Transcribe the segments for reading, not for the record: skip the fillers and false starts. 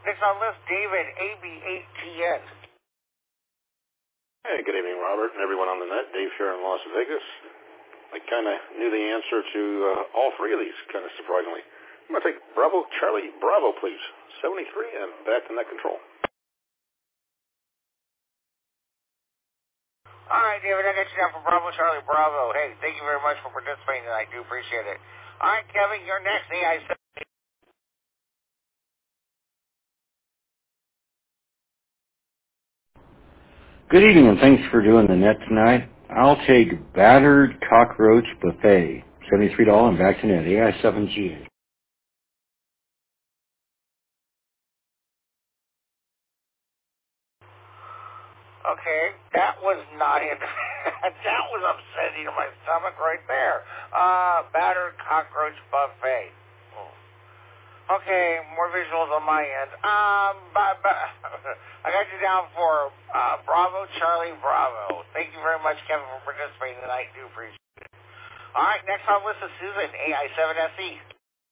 Next on the list, David, AB8TN. Hey, good evening, Robert, and everyone on the net. Dave here in Las Vegas. I kind of knew the answer to all three of these, kind of surprisingly. I'm going to take Bravo, Charlie, Bravo, please. 73 and back to net control. All right, David, I got you down for Bravo, Charlie, Bravo. Hey, thank you very much for participating tonight. I do appreciate it. All right, Kevin, you're next. AI7. Good evening, and thanks for doing the net tonight. I'll take Battered Cockroach Buffet, $73 and back to net, AI7G. Okay, that was not it. That was upsetting to my stomach right there. Battered Cockroach Buffet. Okay, more visuals on my end. I got you down for Bravo, Charlie, Bravo. Thank you very much, Kevin, for participating tonight. I do appreciate it. All right, next on the list is Susan, AI7SE.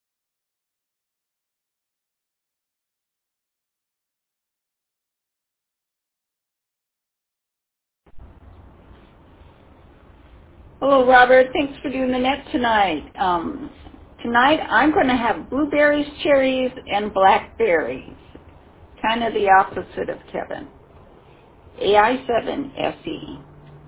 Hello, Robert. Thanks for doing the net tonight. Tonight I'm going to have blueberries, cherries, and blackberries. Kind of the opposite of Kevin. AI7SE.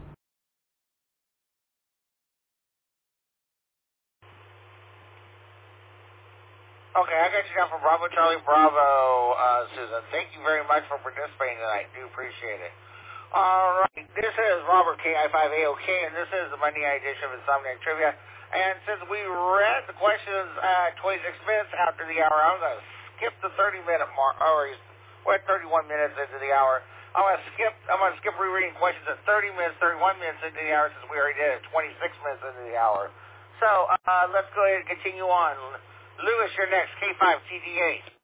Okay, I got you down for Bravo, Charlie, Bravo, Susan. Thank you very much for participating tonight. I do appreciate it. All right, this is Robert KI5AOK, and this is the Monday night edition of Insomniac Trivia. And since we read the questions at 26 minutes after the hour, I'm going to skip the 30-minute mark. We're at 31 minutes into the hour. I'm going to skip rereading questions at 30 minutes, 31 minutes into the hour, since we already did it 26 minutes into the hour. So let's go ahead and continue on. Lewis, you're next. K5TD8.